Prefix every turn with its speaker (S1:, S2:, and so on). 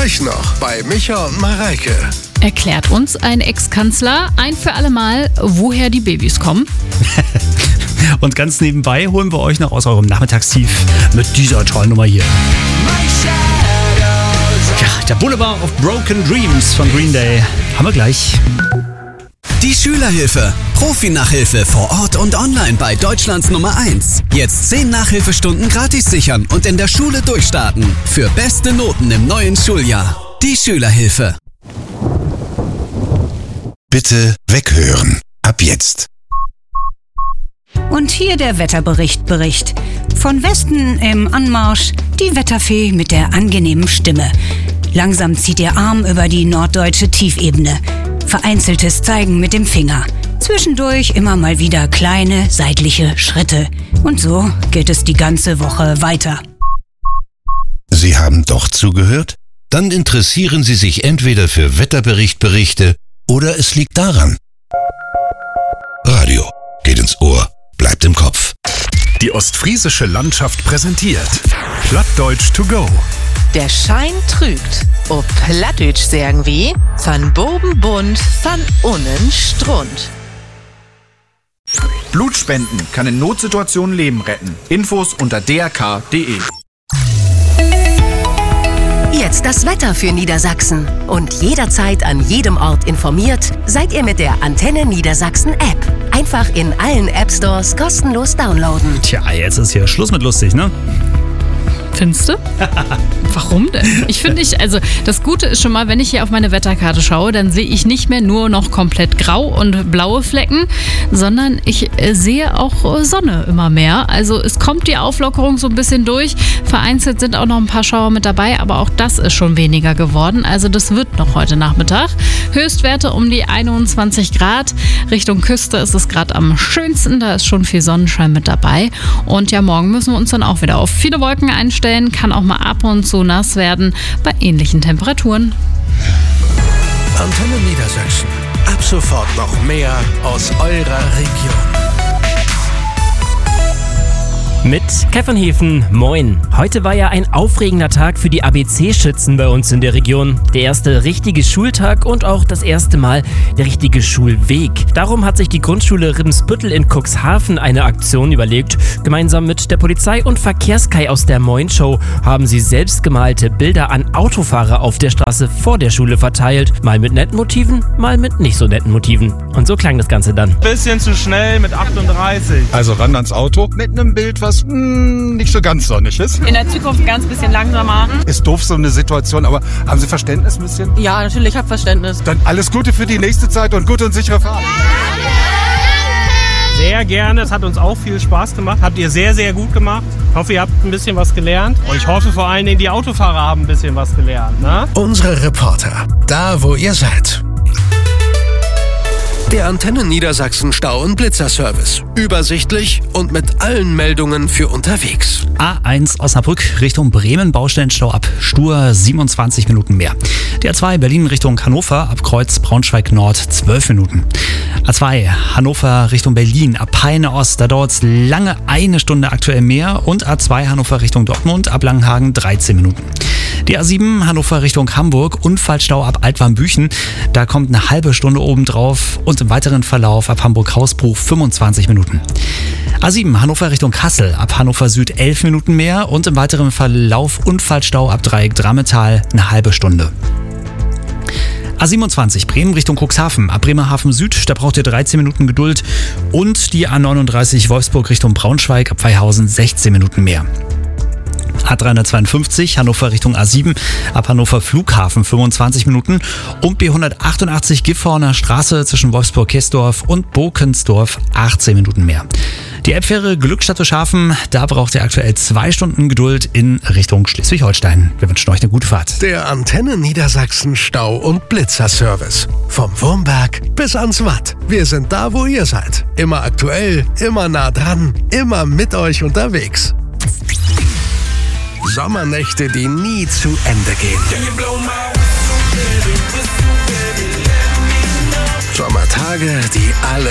S1: Gleich noch bei Micha und Mareike.
S2: Erklärt uns ein Ex-Kanzler ein für alle Mal, woher die Babys kommen.
S3: Und ganz nebenbei holen wir euch noch aus eurem Nachmittagstief mit dieser tollen Nummer hier. Ja, der Boulevard of Broken Dreams von Green Day. Haben wir gleich.
S4: Die Schülerhilfe. Profi-Nachhilfe vor Ort und online bei Deutschlands Nummer 1. Jetzt 10 Nachhilfestunden gratis sichern und in der Schule durchstarten. Für beste Noten im neuen Schuljahr. Die Schülerhilfe.
S5: Bitte weghören. Ab jetzt.
S6: Und hier der Wetterbericht. Von Westen im Anmarsch die Wetterfee mit der angenehmen Stimme. Langsam zieht ihr Arm über die norddeutsche Tiefebene. Vereinzeltes Zeigen mit dem Finger. Zwischendurch immer mal wieder kleine seitliche Schritte. Und so geht es die ganze Woche weiter.
S5: Sie haben doch zugehört? Dann interessieren Sie sich entweder für Wetterberichte oder es liegt daran. Radio geht ins Ohr, bleibt im Kopf.
S7: Die ostfriesische Landschaft präsentiert Plattdeutsch to go.
S8: Der Schein trügt. O Plattdeutsch sagen wie, van boben bunt, van unnen strund.
S9: Blutspenden kann in Notsituationen Leben retten. Infos unter drk.de.
S10: Jetzt das Wetter für Niedersachsen. Und jederzeit an jedem Ort informiert, seid ihr mit der Antenne Niedersachsen App. Einfach in allen App Stores kostenlos downloaden.
S3: Tja, jetzt ist hier Schluss mit lustig, ne?
S2: Findest du? Warum denn? Ich finde also das Gute ist schon mal, wenn ich hier auf meine Wetterkarte schaue, dann sehe ich nicht mehr nur noch komplett grau und blaue Flecken, sondern ich sehe auch Sonne immer mehr. Also es kommt die Auflockerung so ein bisschen durch. Vereinzelt sind auch noch ein paar Schauer mit dabei, aber auch das ist schon weniger geworden. Also das wird noch heute Nachmittag. Höchstwerte um die 21 Grad. Richtung Küste ist es gerade am schönsten. Da ist schon viel Sonnenschein mit dabei. Und ja, morgen müssen wir uns dann auch wieder auf viele Wolken einstellen. Kann auch mal ab und zu nass werden bei ähnlichen Temperaturen.
S1: Antenne Niedersachsen. Ab sofort noch mehr aus eurer Region.
S11: Mit Kevin Hefen, moin. Heute war ja ein aufregender Tag für die ABC-Schützen bei uns in der Region. Der erste richtige Schultag und auch das erste Mal der richtige Schulweg. Darum hat sich die Grundschule Ribbensbüttel in Cuxhaven eine Aktion überlegt. Gemeinsam mit der Polizei und Verkehrskai aus der Moin Show haben sie selbstgemalte Bilder an Autofahrer auf der Straße vor der Schule verteilt. Mal mit netten Motiven, mal mit nicht so netten Motiven. Und so klang das Ganze dann.
S12: Bisschen zu schnell mit 38.
S13: Also ran ans Auto mit einem Bild, was nicht so ganz sonnig ist.
S14: In der Zukunft ganz bisschen langsamer.
S13: Ist doof so eine Situation, aber haben Sie Verständnis ein bisschen?
S14: Ja, natürlich, ich habe Verständnis.
S13: Dann alles Gute für die nächste Zeit und gute und sichere Fahrt.
S12: Sehr gerne, es hat uns auch viel Spaß gemacht. Habt ihr sehr, sehr gut gemacht. Ich hoffe, ihr habt ein bisschen was gelernt. Und ich hoffe vor allen Dingen, die Autofahrer haben ein bisschen was gelernt. Ne?
S1: Unsere Reporter, da wo ihr seid. Der Antenne Niedersachsen Stau- und Blitzerservice. Übersichtlich und mit allen Meldungen für unterwegs.
S3: A1 Osnabrück Richtung Bremen, Baustellenstau ab Stur 27 Minuten mehr. Die A2 Berlin Richtung Hannover ab Kreuz Braunschweig Nord 12 Minuten. A2 Hannover Richtung Berlin ab Peine Ost, da dauert es lange 1 Stunde aktuell mehr. Und A2 Hannover Richtung Dortmund ab Langenhagen 13 Minuten. Die A7 Hannover Richtung Hamburg, Unfallstau ab Altwarmbüchen, da kommt eine halbe Stunde obendrauf und im weiteren Verlauf ab Hamburg-Hausbruch 25 Minuten. A7 Hannover Richtung Kassel, ab Hannover Süd 11 Minuten mehr und im weiteren Verlauf Unfallstau ab Dreieck Drammetal eine halbe Stunde. A27 Bremen Richtung Cuxhaven, ab Bremerhaven Süd, da braucht ihr 13 Minuten Geduld und die A39 Wolfsburg Richtung Braunschweig, ab Weihausen 16 Minuten mehr. A352 Hannover Richtung A7, ab Hannover Flughafen 25 Minuten und B188 Gifhorner Straße zwischen Wolfsburg-Kessdorf und Bokensdorf 18 Minuten mehr. Die Elbfähre Glückstadt-Schafen, da braucht ihr aktuell 2 Stunden Geduld in Richtung Schleswig-Holstein. Wir wünschen euch eine gute Fahrt.
S1: Der Antenne Niedersachsen Stau- und Blitzerservice. Vom Wurmberg bis ans Watt. Wir sind da, wo ihr seid. Immer aktuell, immer nah dran, immer mit euch unterwegs. Sommernächte, die nie zu Ende gehen. Sommertage, die alle